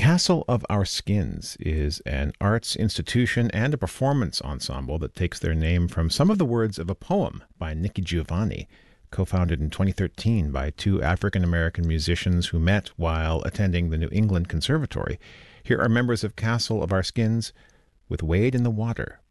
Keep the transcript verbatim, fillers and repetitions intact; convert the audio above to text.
Castle of Our Skins is an arts institution and a performance ensemble that takes their name from some of the words of a poem by Nikki Giovanni, co-founded in twenty thirteen by two African-American musicians who met while attending the New England Conservatory. Here are members of Castle of Our Skins with Wade in the Water.